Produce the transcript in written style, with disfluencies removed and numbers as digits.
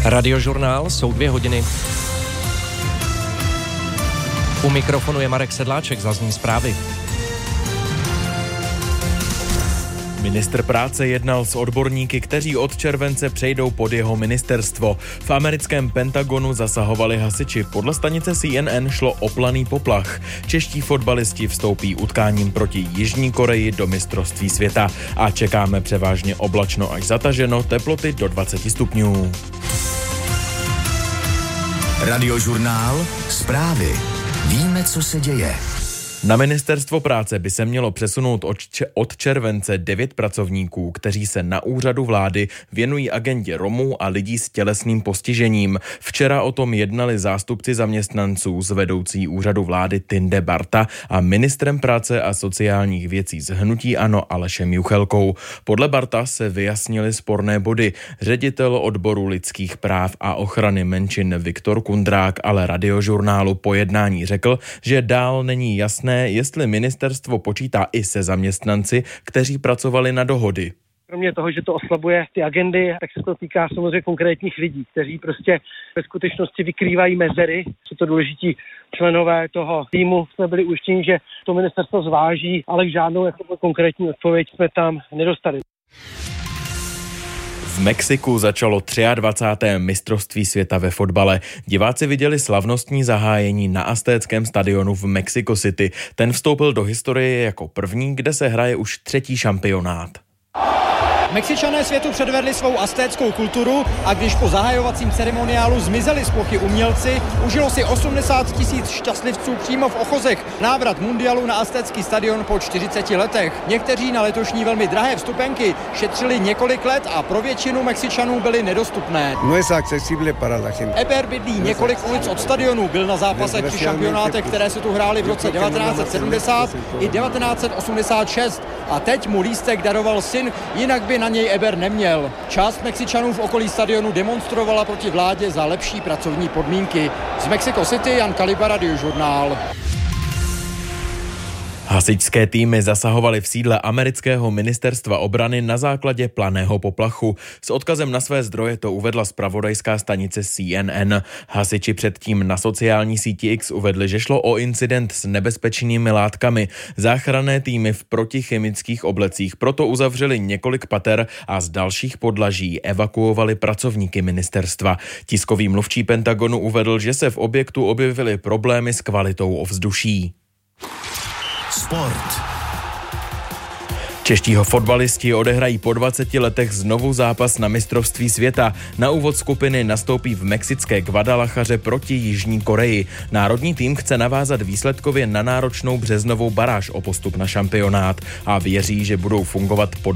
Radiožurnál, jsou 2 hodiny. U mikrofonu je Marek Sedláček, zazní zprávy. Ministr práce jednal s odborníky, kteří od července přejdou pod jeho ministerstvo. V americkém Pentagonu zasahovali hasiči. Podle stanice CNN šlo o planý poplach. Čeští fotbalisti vstoupí utkáním proti Jižní Koreji do mistrovství světa. A čekáme převážně oblačno až zataženo, teploty do 20 stupňů. Radiožurnál, zprávy. Víme, co se děje. Na ministerstvo práce by se mělo přesunout od července 9 pracovníků, kteří se na úřadu vlády věnují agendě Romů a lidí s tělesným postižením. Včera o tom jednali zástupci zaměstnanců z vedoucí úřadu vlády Tinde Barta a ministrem práce a sociálních věcí z hnutí ANO Alešem Juchelkou. Podle Barta se vyjasnily sporné body. Ředitel odboru lidských práv a ochrany menšin Viktor Kundrák ale Radiožurnálu po jednání řekl, že dál není jasné, jestli ministerstvo počítá i se zaměstnanci, kteří pracovali na dohody. Kromě toho, že to oslabuje ty agendy, tak se to týká samozřejmě konkrétních lidí, kteří prostě ve skutečnosti vykrývají mezery. Jsou to důležití členové toho týmu. Jsme byli ujištěni, že to ministerstvo zváží, ale žádnou konkrétní odpověď jsme tam nedostali. V Mexiku začalo 23. mistrovství světa ve fotbale. Diváci viděli slavnostní zahájení na Aztéckém stadionu v Mexico City. Ten vstoupil do historie jako první, kde se hraje už 3. šampionát. Mexičané světu předvedli svou aztéckou kulturu a když po zahajovacím ceremoniálu zmizeli z plochy umělci, užilo si 80 000 šťastlivců přímo v Ochozech návrat mundialu na aztécký stadion po 40 letech. Někteří na letošní velmi drahé vstupenky šetřili několik let a pro většinu Mexičanů byly nedostupné. Eber bydlí několik ulic od stadionu, byl na zápasech při šampionátech, které se tu hrály v roce 1970 i 1986 a teď mu lístek daroval syn, jinak by na něj Eber neměl. Část Mexičanů v okolí stadionu demonstrovala proti vládě za lepší pracovní podmínky. Z Mexico City Jan Kaliba, Radiožurnál. Hasičské týmy zasahovaly v sídle amerického ministerstva obrany na základě planého poplachu. S odkazem na své zdroje to uvedla zpravodajská stanice CNN. Hasiči předtím na sociální síti X uvedli, že šlo o incident s nebezpečnými látkami. Záchranné týmy v protichemických oblecích proto uzavřeli několik pater a z dalších podlaží evakuovali pracovníky ministerstva. Tiskový mluvčí Pentagonu uvedl, že se v objektu objevily problémy s kvalitou ovzduší. Sport. Čeští fotbalisti odehrají po 20 letech znovu zápas na mistrovství světa. Na úvod skupiny nastoupí v mexické Guadalajaře proti Jižní Koreji. Národní tým chce navázat výsledkově na náročnou březnovou baráž o postup na šampionát a věří, že budou fungovat